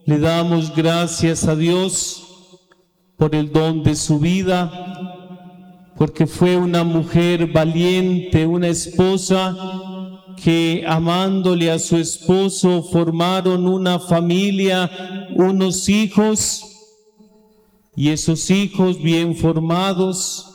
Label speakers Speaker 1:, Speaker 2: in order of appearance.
Speaker 1: Le damos gracias a Dios por el don de su vida, porque fue una mujer valiente, una esposa que amándole a su esposo formaron una familia, unos hijos, y esos hijos bien formados